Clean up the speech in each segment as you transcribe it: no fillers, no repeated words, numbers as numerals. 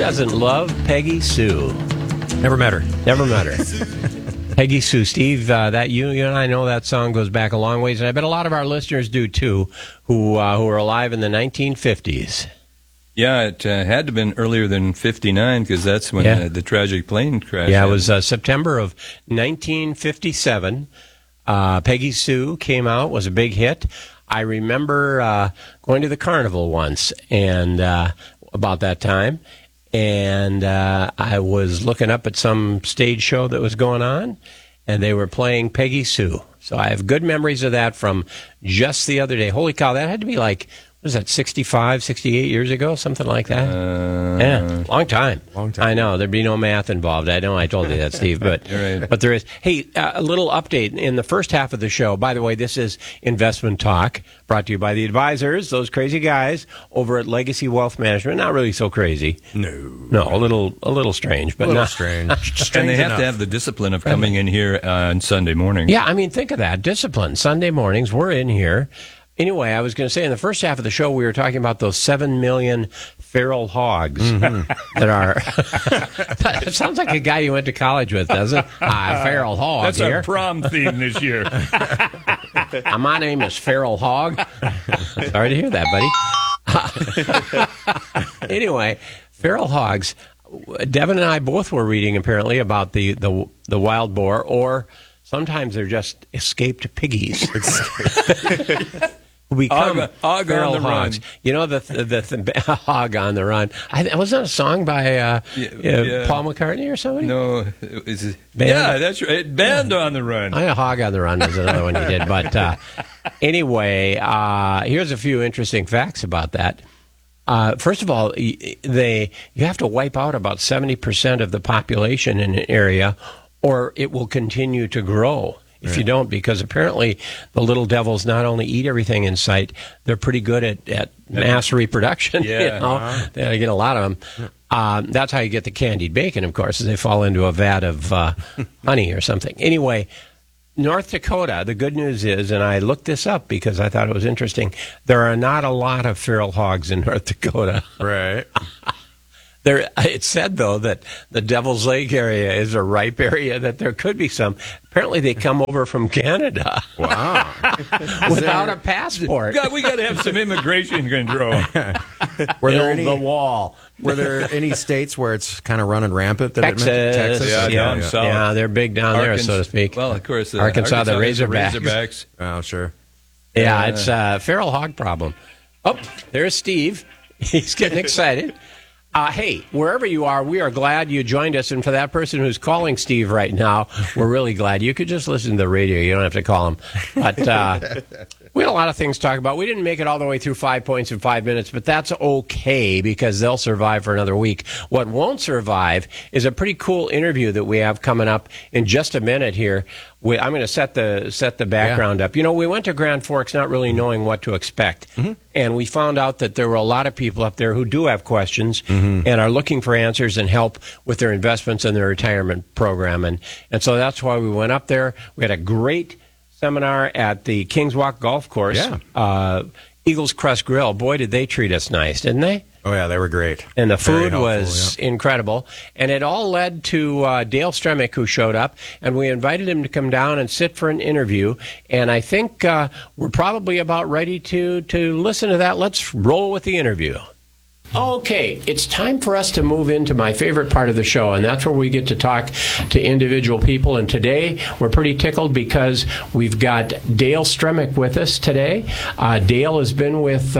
doesn't love Peggy Sue? Never met her. Never met her. Peggy Sue. Steve, that you and I know that song goes back a long ways, and I bet a lot of our listeners do too, who were alive in the 1950s. Yeah, it had to have been earlier than 59 because that's when the tragic plane crash Yeah, happened. it was September of 1957. Peggy Sue came out, was a big hit. I remember going to the carnival once and about that time, and I was looking up at some stage show that was going on, and they were playing Peggy Sue. So I have good memories of that from just the other day. Holy cow, that had to be like, what is that, 65, 68 years ago, something like that? Yeah, long time. I know, there'd be no math involved. I know I told you that, Steve, but right. But there is. Hey, a little update. In the first half of the show, by the way, this is Investment Talk, brought to you by the advisors, those crazy guys over at Legacy Wealth Management. Not really so crazy. No, a little strange, but not strange. And they have to have the discipline of coming in here on Sunday morning. Yeah, I mean, think of that. Discipline. Sunday mornings, we're in here. Anyway, I was going to say, in the first half of the show, we were talking about those 7 million feral hogs that are... It sounds like a guy you went to college with, doesn't it? Feral hog. That's here. our prom theme this year. My name is Feral Hog. Sorry to hear that, buddy. Anyway, feral hogs. Devin and I both were reading, apparently, about the wild boar, or sometimes they're just escaped piggies. Who become feral hogs. Run. You know, the hog on the run. Wasn't that a song by Paul McCartney or somebody? No, yeah, that's right. Band on the Run. A Hog on the Run was another one he did. But anyway, here's a few interesting facts about that. First of all, you have to wipe out about 70% of the population in an area, or it will continue to grow. If you don't, because apparently the little devils not only eat everything in sight, they're pretty good at mass reproduction. Yeah. They get a lot of them. That's how you get the candied bacon, of course, is they fall into a vat of honey or something. Anyway, North Dakota, the good news is, and I looked this up because I thought it was interesting, there are not a lot of feral hogs in North Dakota. Right. It's said, though, that the Devil's Lake area is a ripe area, that there could be some. Apparently, they come over from Canada. Wow. Without a passport. God, we got to have some immigration control. Build the wall. Were there any states where it's kind of running rampant? Texas. Yeah, down south. Yeah, they're big down there, so to speak. Well, of course. Arkansas, the Razorbacks. Oh, sure. Yeah, it's a feral hog problem. Oh, there's Steve. He's getting excited. Hey, wherever you are, we are glad you joined us. And for that person who's calling Steve right now, we're really glad. You could just listen to the radio. You don't have to call him. But we had a lot of things to talk about. We didn't make it all the way through 5 points in 5 minutes, but that's okay because they'll survive for another week. What won't survive is a pretty cool interview that we have coming up in just a minute here. I'm going to set the background up. You know, we went to Grand Forks not really knowing what to expect. And we found out that there were a lot of people up there who do have questions and are looking for answers and help with their investments and their retirement program. And so that's why we went up there. We had a great seminar at the Kings Walk Golf Course. Yeah. Eagles Crest Grill. Boy, did they treat us nice, didn't they? Oh, yeah, they were great. And the food was incredible. And it all led to Dale Stremick, who showed up, and we invited him to come down and sit for an interview. And I think we're probably about ready to listen to that. Let's roll with the interview. Okay, it's time for us to move into my favorite part of the show, and that's where we get to talk to individual people. And today, we're pretty tickled because we've got Dale Stremick with us today. Dale has been with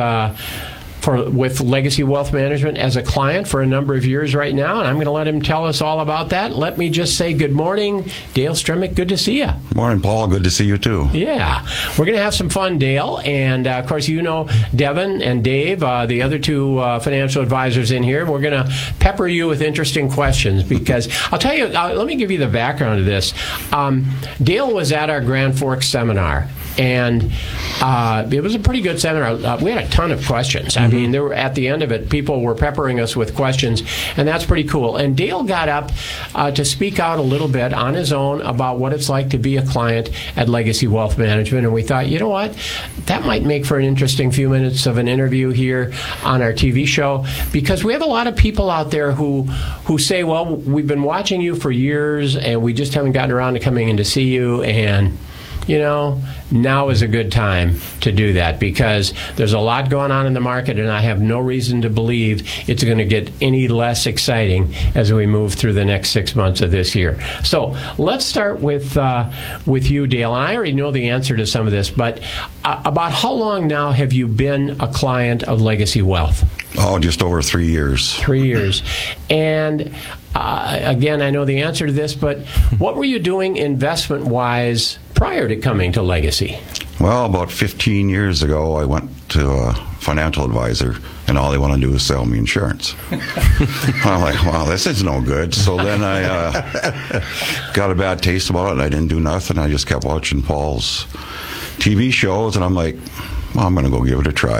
Legacy Wealth Management as a client for a number of years right now, and I'm going to let him tell us all about that. Let me just say good morning, Dale Stremick. Good to see you. Morning, Paul. Good to see you, too. Yeah. We're going to have some fun, Dale. And, of course, you know Devin and Dave, the other two financial advisors in here. We're going to pepper you with interesting questions because I'll tell you, let me give you the background of this. Dale was at our Grand Forks seminar. And it was a pretty good seminar. We had a ton of questions. I mean, there were, at the end of it, people were peppering us with questions, and that's pretty cool. And Dale got up to speak out a little bit on his own about what it's like to be a client at Legacy Wealth Management. And we thought, you know what? That might make for an interesting few minutes of an interview here on our TV show, because we have a lot of people out there who say, well, we've been watching you for years, and we just haven't gotten around to coming in to see you, and you know, now is a good time to do that, because there's a lot going on in the market, and I have no reason to believe it's going to get any less exciting as we move through the next 6 months of this year. So let's start with you, Dale. And I already know the answer to some of this, but about how long now have you been a client of Legacy Wealth? Oh, just over 3 years. 3 years. And again, I know the answer to this, but what were you doing investment-wise prior to coming to Legacy? Well, about 15 years ago, I went to a financial advisor, and all they want to do is sell me insurance. I'm like, wow, this is no good. So then I got a bad taste about it, and I didn't do nothing. I just kept watching Paul's TV shows, and I'm like, well, I'm going to go give it a try.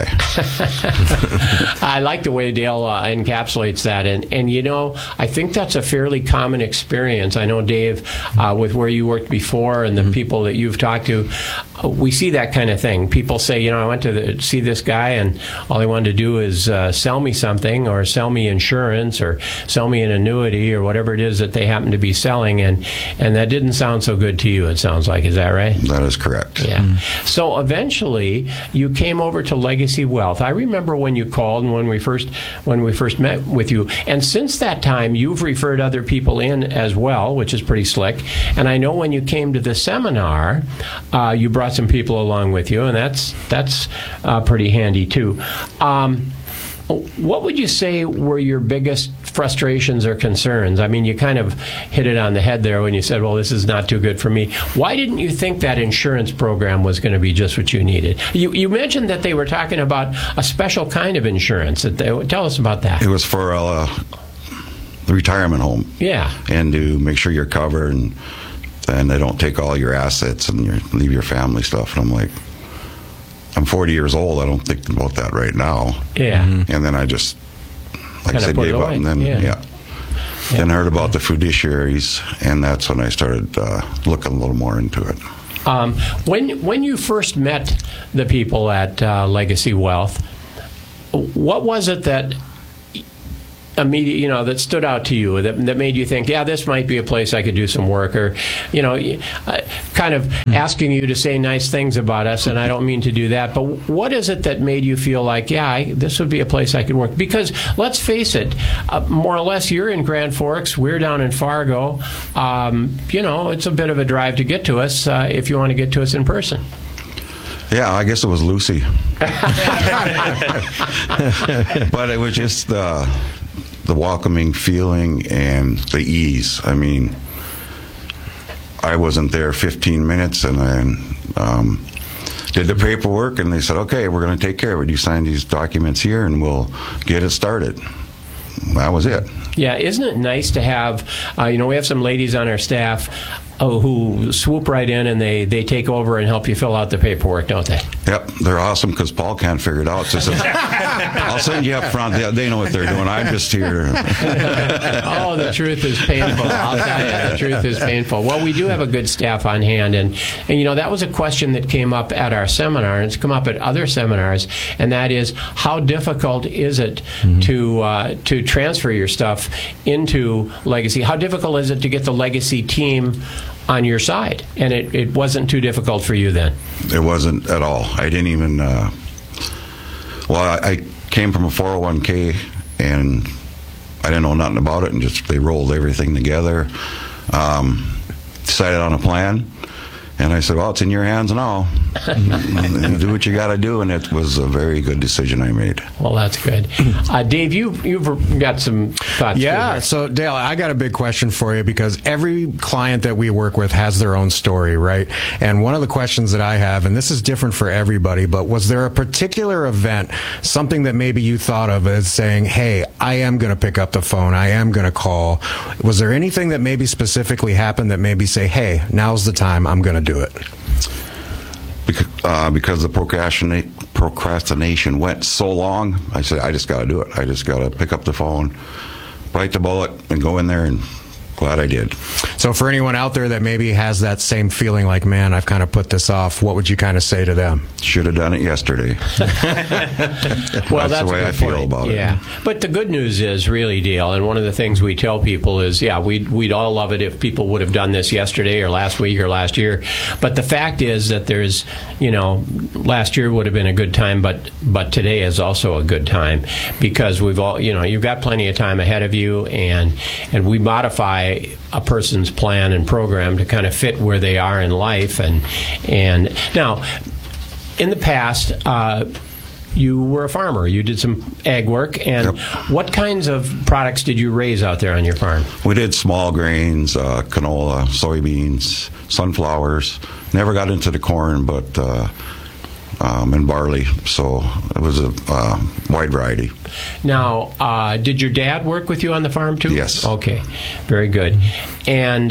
I like the way Dale encapsulates that. And, you know, I think that's a fairly common experience. I know, Dave, with where you worked before and the people that you've talked to, we see that kind of thing. People say, you know, I went to see this guy, and all he wanted to do is sell me something, or sell me insurance, or sell me an annuity, or whatever it is that they happen to be selling. And that didn't sound so good to you, it sounds like. Is that right? That is correct. Yeah. So eventually, you came over to Legacy Wealth. I remember when you called and when we first met with you. And since that time, you've referred other people in as well, which is pretty slick. And I know when you came to the seminar, you brought some people along with you, and that's pretty handy too. What would you say were your biggest frustrations or concerns? I mean, you kind of hit it on the head there when you said, well, this is not too good for me. Why didn't you think that insurance program was going to be just what you needed? You mentioned that they were talking about a special kind of insurance. Tell us about that. It was for the retirement home. Yeah. And to make sure you're covered, and they don't take all your assets and leave your family stuff. And I'm like, I'm 40 years old. I don't think about that right now. Yeah. And then I just, like I said, gave up. And then, then I heard about the fiduciaries, and that's when I started looking a little more into it. When you first met the people at Legacy Wealth, what was it that immediate, that stood out to you, that made you think, yeah, this might be a place I could do some work, or, kind of asking you to say nice things about us, and I don't mean to do that, but what is it that made you feel like, yeah, this would be a place I could work? Because let's face it, more or less, you're in Grand Forks, we're down in Fargo. It's a bit of a drive to get to us if you want to get to us in person. Yeah, I guess it was Lucy. But it was just the welcoming feeling and the ease. I mean, I wasn't there 15 minutes, and then did the paperwork, and they said, okay, we're going to take care of it. You sign these documents here, and we'll get it started. That was it. Yeah, isn't it nice to have, we have some ladies on our staff who swoop right in, and they take over and help you fill out the paperwork, don't they? Yep, they're awesome, because Paul can't figure it out. So I'll send you up front. They know what they're doing. I'm just here. Oh, the truth is painful. I'll tell you, the truth is painful. Well, we do have a good staff on hand, and that was a question that came up at our seminar, and it's come up at other seminars, and that is, how difficult is it to transfer your stuff into Legacy? How difficult is it to get the Legacy team on your side? And it wasn't too difficult for you then? It wasn't at all. I didn't even I came from a 401k, and I didn't know nothing about it, and just they rolled everything together, decided on a plan, and I said, well, it's in your hands now. And do what you got to do, and it was a very good decision I made. Well, that's good. Dave, you've got some thoughts. Yeah, so Dale, I got a big question for you, because every client that we work with has their own story, right? And one of the questions that I have, and this is different for everybody, but was there a particular event, something that maybe you thought of as saying, hey, I am going to pick up the phone, I am going to call? Was there anything that maybe specifically happened that maybe say, hey, now's the time, I'm going to do it? because the procrastination went so long, I said, I just got to do it. I just got to pick up the phone, bite the bullet, and go in there, and glad I did. So for anyone out there that maybe has that same feeling like, man, I've kind of put this off, what would you kind of say to them? Should have done it yesterday. Well, that's the way I feel about it. Yeah. But the good news is, really, Dale, and one of the things we tell people is, yeah, we'd all love it if people would have done this yesterday or last week or last year. But the fact is that there's, last year would have been a good time, but today is also a good time, because we've all, you've got plenty of time ahead of you, and we modify a person's plan and program to kind of fit where they are in life. And now, in the past, you were a farmer. You did some ag work. And what kinds of products did you raise out there on your farm? We did small grains, canola, soybeans, sunflowers. Never got into the corn, but and barley. So it was a wide variety. Now, did your dad work with you on the farm too? Yes. Okay, very good. And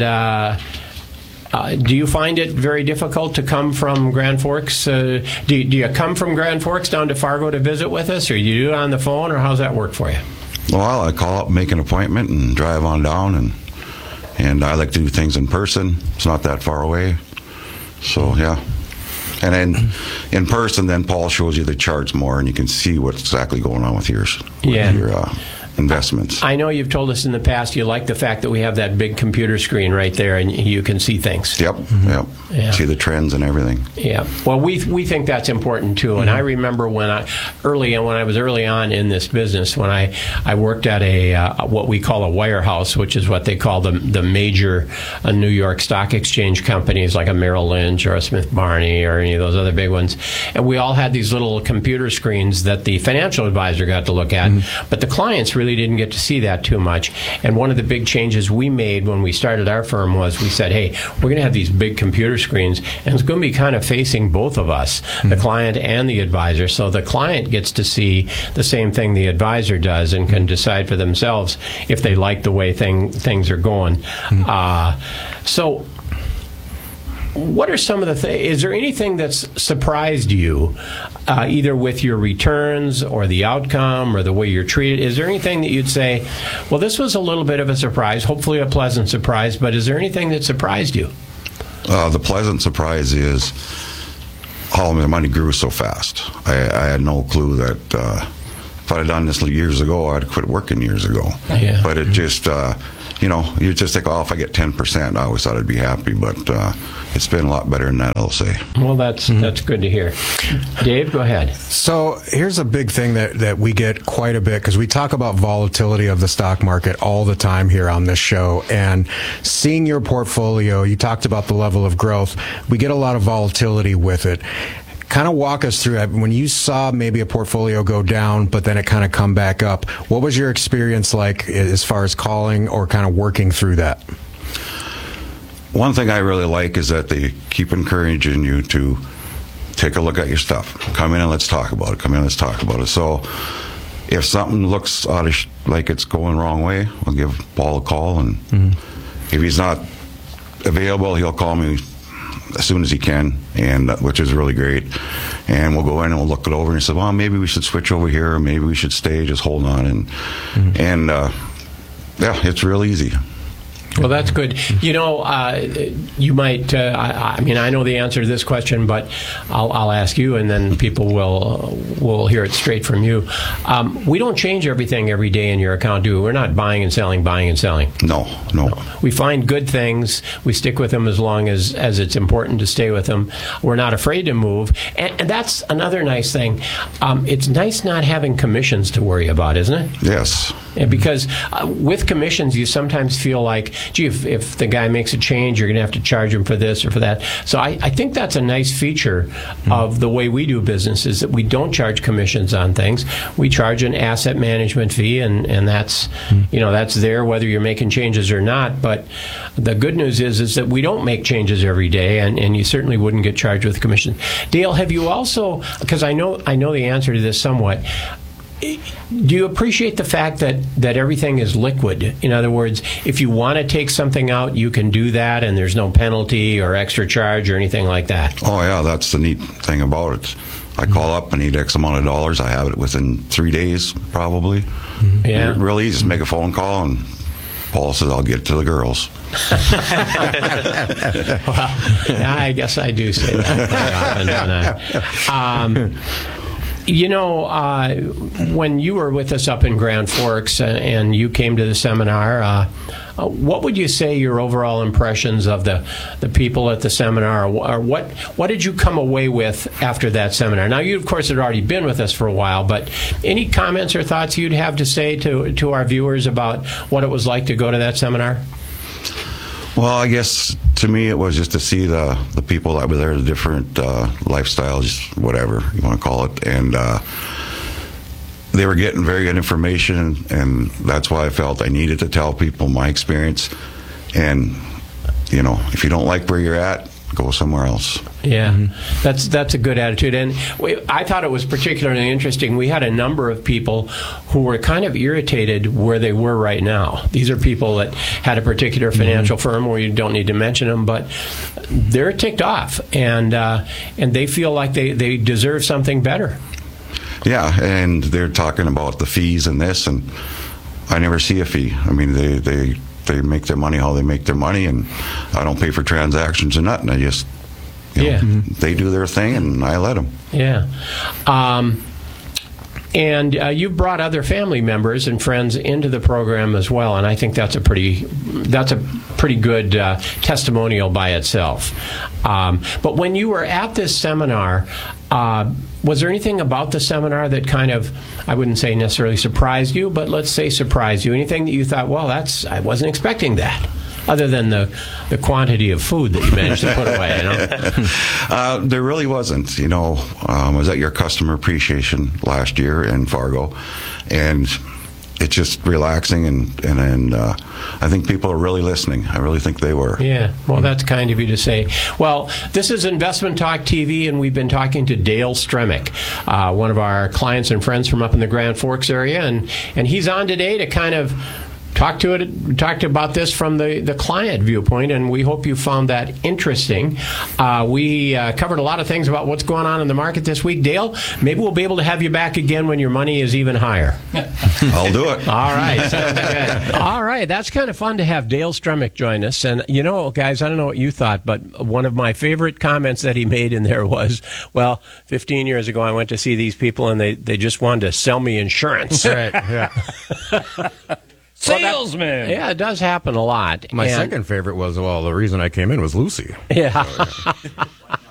do you find it very difficult to come from Grand Forks? Do you come from Grand Forks down to Fargo to visit with us, or you do it on the phone, or how's that work for you? Well, I call up, make an appointment, and drive on down, and I like to do things in person. It's not that far away. So, yeah. And then in person, then Paul shows you the charts more, and you can see what's exactly going on with your investments. I know you've told us in the past you like the fact that we have that big computer screen right there, and you can see things. Yep. Yeah. See the trends and everything. Yeah. Well, we think that's important too. And I remember when I was early on in this business, when I worked at a what we call a wirehouse, which is what they call the major New York Stock Exchange companies, like a Merrill Lynch or a Smith Barney or any of those other big ones. And we all had these little computer screens that the financial advisor got to look at, but the clients really didn't get to see that too much. And one of the big changes we made when we started our firm was we said, hey, we're going to have these big computer screens, and it's going to be kind of facing both of us, the client and the advisor. So the client gets to see the same thing the advisor does and can decide for themselves if they like the way things are going. So what are some of the things? Is there anything that's surprised you, either with your returns or the outcome or the way you're treated? Is there anything that you'd say, well, this was a little bit of a surprise, hopefully a pleasant surprise, but is there anything that surprised you? The pleasant surprise is how my money grew so fast. I had no clue that if I'd done this years ago, I'd quit working years ago. Yeah. But it just, you just think, oh, if I get 10%, I always thought I'd be happy. But it's been a lot better than that, I'll say. Well, that's good to hear. Dave, go ahead. So here's a big thing that we get quite a bit, because we talk about volatility of the stock market all the time here on this show. And seeing your portfolio, you talked about the level of growth. We get a lot of volatility with it. Kind of walk us through that. When you saw maybe a portfolio go down, but then it kind of come back up, what was your experience like as far as calling or kind of working through that? One thing I really like is that they keep encouraging you to take a look at your stuff. Come in and let's talk about it. Come in and let's talk about it. So if something looks out of like it's going the wrong way, I'll give Paul a call, and if he's not available, he'll call me as soon as he can, and which is really great. And we'll go in and we'll look it over, and he said, well, maybe we should switch over here, or maybe we should stay, just hold on. And yeah, it's real easy. Well, that's good. You might, I know the answer to this question, but I'll ask you, and then people will hear it straight from you. We don't change everything every day in your account, do we? We're not buying and selling. No. We find good things. We stick with them as long as it's important to stay with them. We're not afraid to move. And that's another nice thing. It's nice not having commissions to worry about, isn't it? Yes. Because with commissions, you sometimes feel like, gee, if the guy makes a change, you're going to have to charge him for this or for that. So I think that's a nice feature of the way we do business, is that we don't charge commissions on things. We charge an asset management fee, and that's that's there whether you're making changes or not. But the good news is that we don't make changes every day, and you certainly wouldn't get charged with commission. Dale, have you also, because I know the answer to this somewhat, do you appreciate the fact that everything is liquid? In other words, if you want to take something out, you can do that, and there's no penalty or extra charge or anything like that. Oh, yeah, that's the neat thing about it. I call up, I need X amount of dollars. I have it within 3 days, probably. Yeah. Really easy. Just make a phone call, and Paul says, I'll get it to the girls. Well, I guess I do say that quite often, don't I? When you were with us up in Grand Forks and you came to the seminar, what would you say your overall impressions of the people at the seminar, or what did you come away with after that seminar? Now, you, of course, had already been with us for a while, but any comments or thoughts you'd have to say to our viewers about what it was like to go to that seminar? Well, I guess to me it was just to see the people that were there, the different lifestyles, whatever you want to call it, and they were getting very good information, and that's why I felt I needed to tell people my experience. And if you don't like where you're at, go somewhere else. Yeah, that's a good attitude. And I thought it was particularly interesting. We had a number of people who were kind of irritated where they were right now. These are people that had a particular financial firm where you don't need to mention them, but they're ticked off, and they feel like they deserve something better. Yeah, and they're talking about the fees and this, and I never see a fee. I mean, they make their money how they make their money, and I don't pay for transactions or nothing. I just, they do their thing, and I let them. Yeah. And you brought other family members and friends into the program as well, and I think that's a pretty good testimonial by itself. But when you were at this seminar, was there anything about the seminar that kind of, I wouldn't say necessarily surprised you, but let's say surprised you? Anything that you thought, well, I wasn't expecting that, other than the quantity of food that you managed to put away? There really wasn't. I was at your customer appreciation last year in Fargo, and it's just relaxing, and I think people are really listening. I really think they were. Yeah, well, that's kind of you to say. Well, this is Investment Talk TV, and we've been talking to Dale Stremick, one of our clients and friends from up in the Grand Forks area, and he's on today to kind of talk about this from the client viewpoint, and we hope you found that interesting. We covered a lot of things about what's going on in the market this week. Dale, maybe we'll be able to have you back again when your money is even higher. I'll do it. All right. Sounds good. All right. That's kind of fun to have Dale Stremick join us. And, guys, I don't know what you thought, but one of my favorite comments that he made in there was, well, 15 years ago I went to see these people, and they just wanted to sell me insurance. Right, yeah. Salesman. Yeah, it does happen a lot. My second favorite was, the reason I came in was Lucy. Yeah.